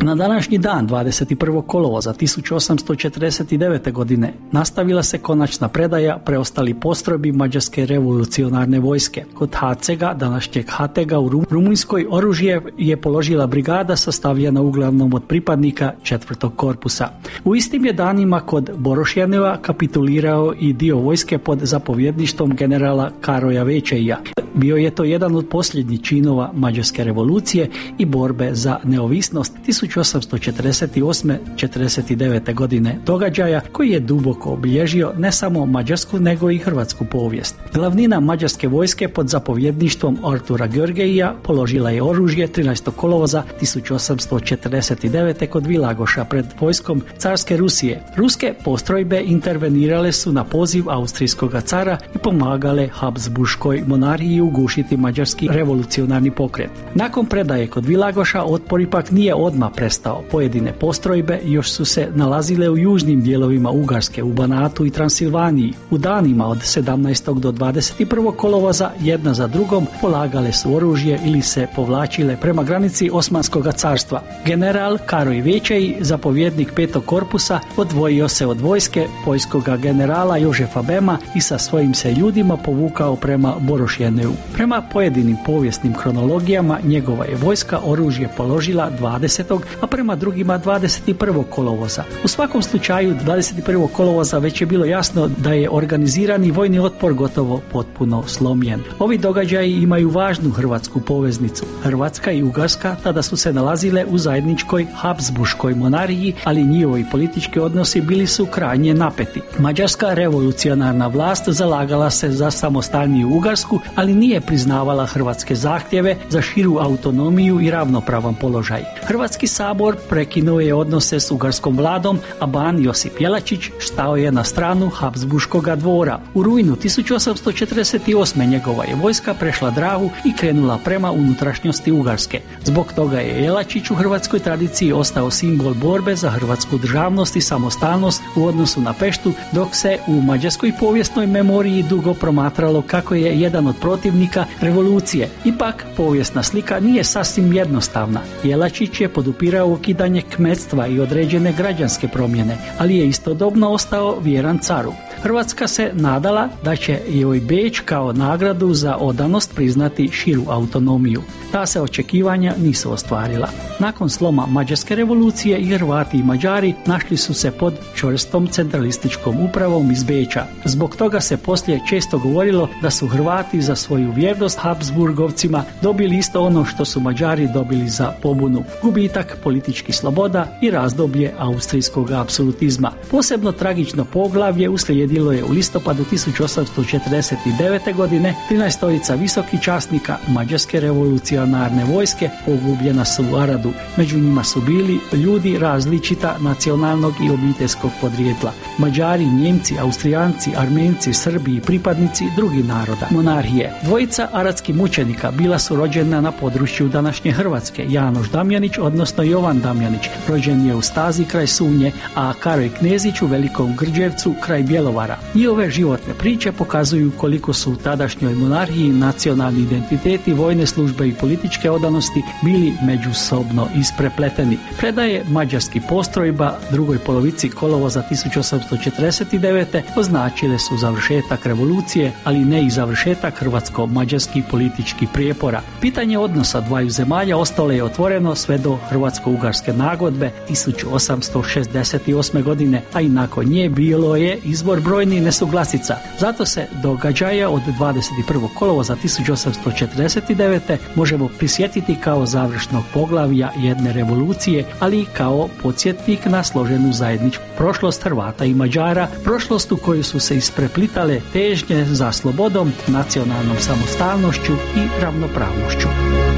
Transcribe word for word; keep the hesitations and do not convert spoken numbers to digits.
Na današnji dan, dvadeset prvog kolovoza tisuću osamsto četrdeset devete. godine, nastavila se konačna predaja preostali postrojbi Mađarske revolucionarne vojske. Kod Hacega, današnjeg Hatega u Rumunjskoj, oružje je položila brigada sastavljena uglavnom od pripadnika četvrtog korpusa. U istim je danima kod Borošjaneva kapitulirao i dio vojske pod zapovjedništvom generala Karoja Večeja. Bio je to jedan od posljednjih činova Mađarske revolucije i borbe za neovisnost tisuću osamsto četrdeset osme do četrdeset devete. godine, događaja koji je duboko obilježio ne samo mađarsku nego i hrvatsku povijest. Glavnina mađarske vojske pod zapovjedništvom Artura Georgija položila je oružje trinaestog kolovoza tisuću osamsto četrdeset devete. kod Vilagoša pred vojskom carske Rusije. Ruske postrojbe intervenirale su na poziv austrijskog cara i pomagale Habsburškoj monarhiji ugušiti mađarski revolucionarni pokret. Nakon predaje kod Vilagoša otpor ipak nije odmah prestao. Pojedine postrojbe još su se nalazile u južnim dijelovima Ugarske, u Banatu i Transilvaniji. U danima od sedamnaestog do dvadeset prvog kolovoza jedna za drugom polagale su oružje ili se povlačile prema granici Osmanskog carstva. General Karoj Večej, zapovjednik petog korpusa, odvojio se od vojske poljskoga generala Jožefa Bema i sa svojim se ljudima povukao prema Borošjeneu. Prema pojedinim povijesnim kronologijama njegova je vojska oružje položila dvadesetog a prema drugima dvadeset prvog kolovoza. U svakom slučaju dvadeset prvog kolovoza već je bilo jasno da je organizirani vojni otpor gotovo potpuno slomljen. Ovi događaji imaju važnu hrvatsku poveznicu. Hrvatska i Ugarska tada su se nalazile u zajedničkoj Habsburškoj monarhiji, ali njihovi politički odnosi bili su krajnje napeti. Mađarska revolucionarna vlast zalagala se za samostalniju Ugarsku, ali nije priznavala hrvatske zahtjeve za širu autonomiju i ravnopravan položaj. Hrvatski sabor prekinuo je odnose s ugarskom vladom, a ban Josip Jelačić stao je na stranu Habsburškoga dvora. U rujnu tisuću osamsto četrdeset osme. njegova je vojska prešla Dravu i krenula prema unutrašnjosti Ugarske. Zbog toga je Jelačić u hrvatskoj tradiciji ostao simbol borbe za hrvatsku državnost i samostalnost u odnosu na Peštu, dok se u mađarskoj povijesnoj memoriji dugo promatralo kako je jedan od protivnika revolucije. Ipak, povijesna slika nije sasvim jednostavna. Jelačić je podupirao ukidanje kmetstva i određene građanske promjene, ali je istodobno ostao vjeran caru. Hrvatska se nadala da će joj Beč kao nagradu za odanost priznati širu autonomiju. Ta se očekivanja nisu ostvarila. Nakon sloma Mađarske revolucije i Hrvati i Mađari našli su se pod čvrstom centralističkom upravom iz Beča. Zbog toga se poslije često govorilo da su Hrvati za svoju vjernost Habsburgovcima dobili isto ono što su Mađari dobili za pobunu: gubitak političkih sloboda i razdoblje austrijskog apsolutizma. Posebno tragično poglavlje uslijedilo je u listopadu tisuću osamsto četrdeset devete. godine. trinaestorica visokih časnika Mađarske revolucionarne vojske pogubljena su u Aradu. Među njima su bili ljudi različita nacionalnog i obiteljskog podrijetla: Mađari, Njemci, Austrijanci, Armenci, Srbi i pripadnici drugih naroda. Monarhije. Dvojica aradskih mučenika bila su rođena na području današnje Hrvatske: Janoš Damjanić, odnosno Jovan Damjanić, rođen je u Stazi kraj Sunje, a Karoj Knezić u Velikom Grđevcu kraj Bjelovara. Njihove životne priče pokazuju koliko su u tadašnjoj monarhiji nacionalni identiteti, vojne službe i političke odanosti bili međusobno isprepleteni. Predaje mađarskih postrojba drugoj polovici kolovoza tisuću osamsto četrdeset devete. označile su završetak revolucije, ali ne i završetak hrvatsko-mađarskih političkih prijepora. Pitanje odnosa dvaju zemalja ostalo je otvoreno sve do Hrvatsko-ugarske nagodbe tisuću osamsto šezdeset osme. godine, a i nakon nje bilo je izbor brojnih nesuglasica. Zato se događaja od dvadeset prvog kolovoza tisuću osamsto četrdeset devete. možemo prisjetiti kao završnog poglavlja jedne revolucije, ali i kao podsjetnik na složenu zajedničku prošlost Hrvata i Mađara, prošlost u kojoj su se ispreplitale težnje za slobodom, nacionalnom samostalnošću i ravnopravnošću.